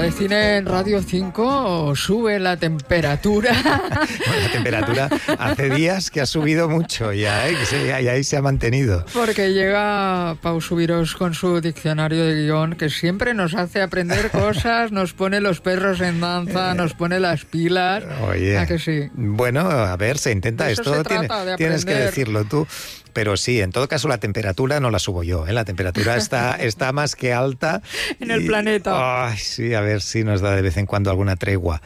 de cine en Radio 5 sube la temperatura. Bueno, la temperatura hace días que ha subido mucho ya, y ahí se ha mantenido. Porque llega Pau Subiros con su diccionario de guión, que siempre nos hace aprender cosas, nos pone los perros en danza, nos pone las pilas. Oye, ¿A que sí? Bueno, a ver, se intenta de eso esto, se trata, de tienes que aprender. decirlo tú. Pero sí, en todo caso la temperatura no la subo yo, ¿eh? La temperatura está más que alta. En el planeta. Ay, sí, a ver si nos da de vez en cuando alguna tregua.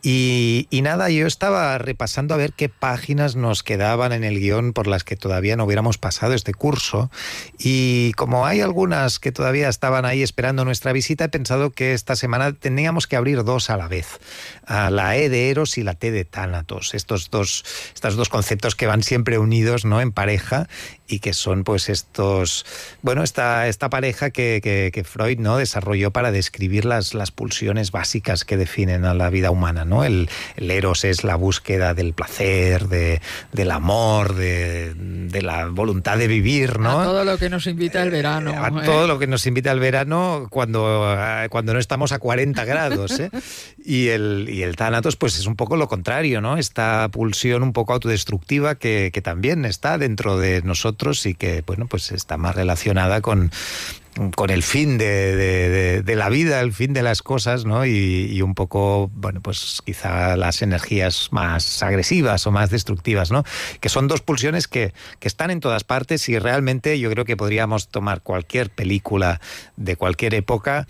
Y nada, yo estaba repasando a ver qué páginas nos quedaban en el guión por las que todavía no hubiéramos pasado este curso. Y como hay algunas que todavía estaban ahí esperando nuestra visita, he pensado que esta semana teníamos que abrir dos a la vez. La E de Eros y la T de Tánatos. Estos dos conceptos que van siempre unidos, ¿no?, en pareja, y que son pues estos, bueno, esta pareja que Freud, ¿no?, desarrolló para describir las pulsiones básicas que definen a la vida humana, ¿no? El eros es la búsqueda del placer, del amor, de la voluntad de vivir, ¿no? A todo lo que nos invita el verano. Todo lo que nos invita al verano cuando no estamos a 40 grados, ¿eh? Y el tánatos pues es un poco lo contrario, ¿no? Esta pulsión un poco autodestructiva que también está dentro de nosotros y que, bueno, pues está más relacionada con el fin de la vida, el fin de las cosas, ¿no? Y un poco, bueno, pues quizá las energías más agresivas o más destructivas, ¿no? Que son dos pulsiones que están en todas partes, y realmente yo creo que podríamos tomar cualquier película de cualquier época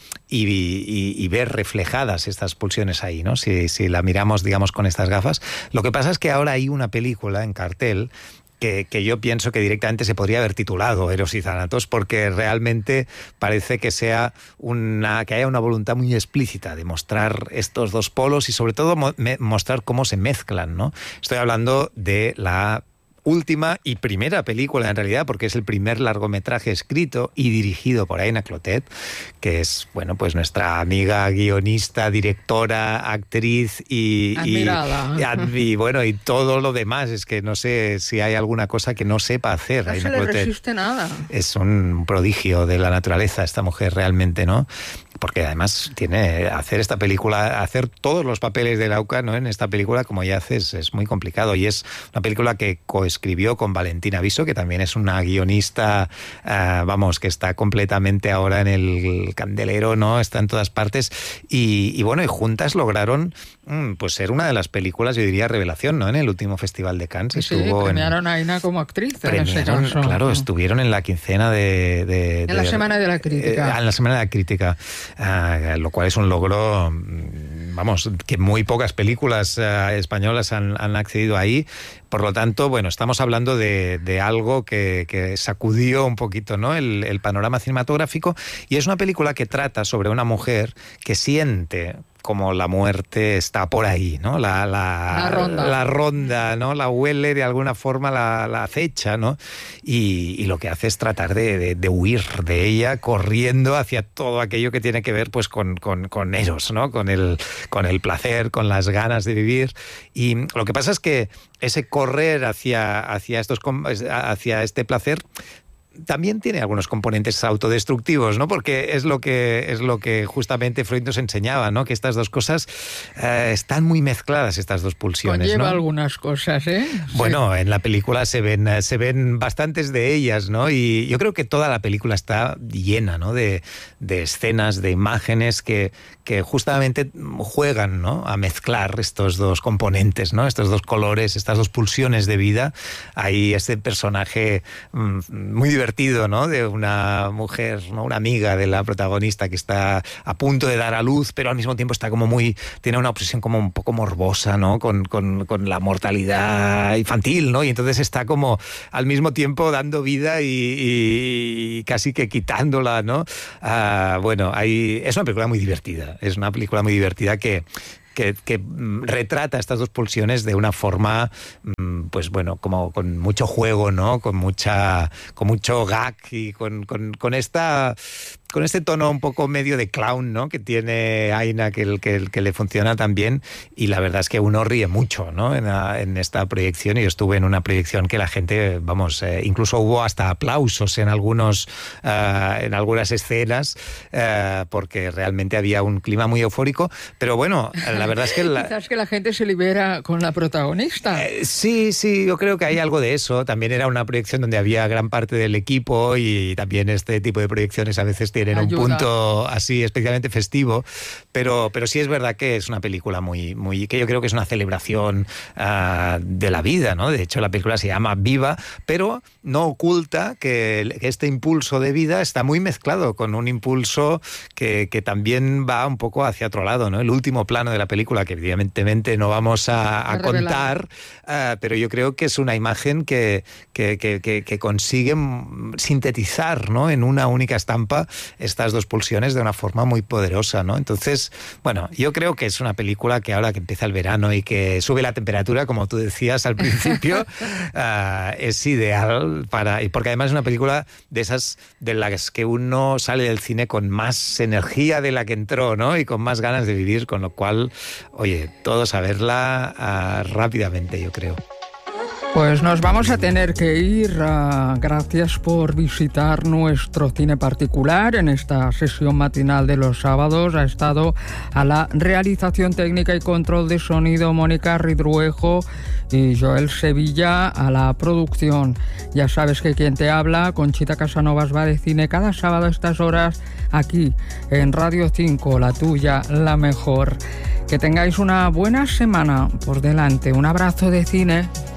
y ver reflejadas estas pulsiones ahí, ¿no? Si la miramos, digamos, con estas gafas. Lo que pasa es que ahora hay una película en cartel que yo pienso que directamente se podría haber titulado Eros y Tánatos, porque realmente parece que haya una voluntad muy explícita de mostrar estos dos polos y sobre todo mostrar cómo se mezclan, ¿no? Estoy hablando de la última y primera película, en realidad, porque es el primer largometraje escrito y dirigido por Aina Clotet, que es, bueno, pues nuestra amiga guionista, directora, actriz y bueno, y todo lo demás. Es que no sé si hay alguna cosa que no sepa hacer. No Aina se le Clotet resiste nada. es un prodigio de la naturaleza, esta mujer, realmente, ¿no? Porque además hacer esta película, hacer todos los papeles de Lauca, ¿no?, en esta película, como ella hace, es muy complicado. Y es una película que coescribió con Valentina Viso, que también es una guionista, que está completamente ahora en el candelero, ¿no? Está en todas partes. Y bueno, y juntas lograron pues ser una de las películas, yo diría, revelación, ¿no?, en el último Festival de Cannes. Sí, premiaron a Aina como actriz. Claro, estuvieron en la quincena en la Semana de la Crítica. En la Semana de la Crítica. Lo cual es un logro, que muy pocas películas españolas han accedido ahí. Por lo tanto, bueno, estamos hablando de algo que sacudió un poquito, ¿no?, el panorama cinematográfico, y es una película que trata sobre una mujer que siente como la muerte está por ahí, ¿no? La ronda, ¿no? La huele de alguna forma, la acecha, ¿no? Y lo que hace es tratar de huir de ella, corriendo hacia todo aquello que tiene que ver, pues, con Eros, ¿no? Con el placer, con las ganas de vivir. Y lo que pasa es que ese correr hacia este placer también tiene algunos componentes autodestructivos, ¿no? Porque es lo que justamente Freud nos enseñaba, ¿no? Que estas dos cosas están muy mezcladas, estas dos pulsiones, Conlleva ¿no? algunas cosas, ¿eh? Bueno, sí. En la película se ven bastantes de ellas, ¿no? Y yo creo que toda la película está llena, ¿no?, de escenas, de imágenes que justamente juegan, ¿no?, a mezclar estos dos componentes, ¿no?, estos dos colores, estas dos pulsiones de vida. Hay este personaje muy divertido, ¿no?, de una mujer, ¿no?, una amiga de la protagonista que está a punto de dar a luz, pero al mismo tiempo está tiene una obsesión como un poco morbosa, ¿no?, con la mortalidad infantil, ¿no? Y entonces está como al mismo tiempo dando vida y casi que quitándola, ¿no? Es una película muy divertida. Es una película muy divertida que retrata estas dos pulsiones de una forma, pues bueno, como con mucho juego, ¿no? Con mucho gag y con este tono un poco medio de clown, ¿no? Que tiene Aina, que le funciona tan bien, y la verdad es que uno ríe mucho, ¿no? En esta proyección, y yo estuve en una proyección que la gente, vamos, incluso hubo hasta aplausos en algunas escenas, porque realmente había un clima muy eufórico, pero bueno, la verdad es que... Quizás que la gente se libera con la protagonista. Sí, yo creo que hay algo de eso. También era una proyección donde había gran parte del equipo, y también este tipo de proyecciones a veces tienen un punto así especialmente festivo, pero sí es verdad que es una película que yo creo que es una celebración de la vida, ¿no? De hecho, la película se llama Viva, pero no oculta que este impulso de vida está muy mezclado con un impulso que también va un poco hacia otro lado, ¿no? El último plano de la película, que evidentemente no vamos a contar, pero yo creo que es una imagen que consigue sintetizar, ¿no? En una única estampa estas dos pulsiones de una forma muy poderosa, ¿no? Entonces, bueno, yo creo que es una película que ahora que empieza el verano y que sube la temperatura, como tú decías al principio, es ideal porque además es una película de esas de las que uno sale del cine con más energía de la que entró, ¿no? Y con más ganas de vivir, con lo cual, oye, todos a verla rápidamente, yo creo. Pues nos vamos a tener que ir. Gracias por visitar nuestro cine particular en esta sesión matinal de los sábados. Ha estado a la realización técnica y control de sonido Mónica Ridruejo y Joel Sevilla a la producción. Ya sabes que quien te habla, Conchita Casanovas, va de cine cada sábado a estas horas aquí en Radio 5, la tuya, la mejor. Que tengáis una buena semana por delante. Un abrazo de cine.